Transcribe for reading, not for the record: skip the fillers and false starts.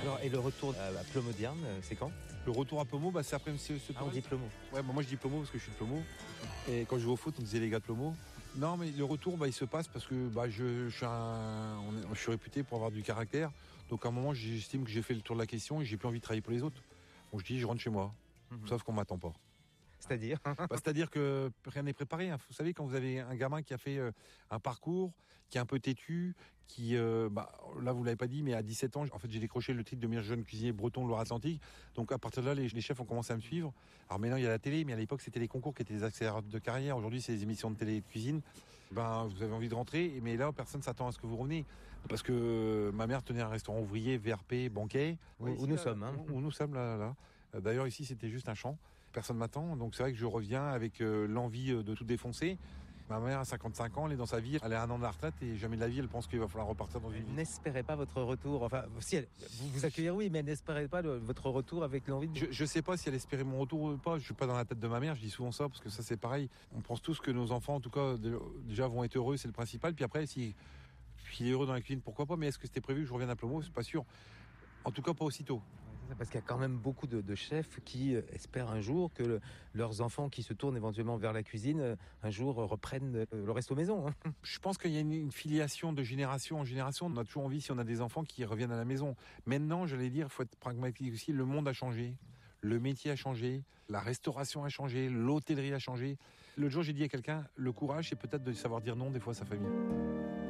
Alors, et le retour à Plomodierne, c'est quand? Le retour à Plomo, c'est après ce Ah, on dit Plomo. Ouais, moi je dis Plomo parce que je suis de Plomo. Et quand je joue au foot, on disait les gars de Plomo. Non, mais le retour, il se passe parce que je suis réputé pour avoir du caractère. Donc à un moment, j'estime que j'ai fait le tour de la question et j'ai plus envie de travailler pour les autres. Donc je dis, je rentre chez moi. Sauf qu'on m'attend pas. C'est-à-dire? C'est-à-dire que rien n'est préparé. Vous savez, quand vous avez un gamin qui a fait un parcours, qui est un peu têtu, qui, là vous l'avez pas dit, mais à 17 ans, en fait, j'ai décroché le titre de meilleur jeune cuisinier breton de Loire-Atlantique. Donc à partir de là, les chefs ont commencé à me suivre. Alors maintenant, il y a la télé, mais à l'époque, c'était les concours qui étaient des accélérateurs de carrière. Aujourd'hui, c'est les émissions de télé et de cuisine. Vous avez envie de rentrer, mais là, personne s'attend à ce que vous reveniez. Parce que ma mère tenait un restaurant ouvrier, VRP, banquet. Où nous sommes. Où nous sommes, là. D'ailleurs, ici, c'était juste un champ. Personne m'attend. Donc, c'est vrai que je reviens avec l'envie de tout défoncer. Ma mère a 55 ans, elle est dans sa vie, elle est à 1 an de la retraite et jamais de la vie, elle pense qu'il va falloir repartir dans une vie. N'espérez pas votre retour. Enfin, si vous accueillir, oui, mais n'espérez pas votre retour avec l'envie de... Je sais pas si elle espérait mon retour ou pas. Je suis pas dans la tête de ma mère, je dis souvent ça parce que ça c'est pareil. On pense tous que nos enfants, en tout cas, déjà vont être heureux, c'est le principal. Puis après, s'il est heureux dans la cuisine, pourquoi pas. Mais est-ce que c'était prévu que je revienne à Plomo? C'est pas sûr. En tout cas, pas aussitôt. Parce qu'il y a quand même beaucoup de chefs qui espèrent un jour que leurs enfants qui se tournent éventuellement vers la cuisine, un jour reprennent le resto maison. Je pense qu'il y a une filiation de génération en génération. On a toujours envie, si on a des enfants, qui reviennent à la maison. Maintenant, j'allais dire, il faut être pragmatique aussi, le monde a changé. Le métier a changé, la restauration a changé, l'hôtellerie a changé. L'autre jour, j'ai dit à quelqu'un, le courage, c'est peut-être de savoir dire non des fois à sa famille.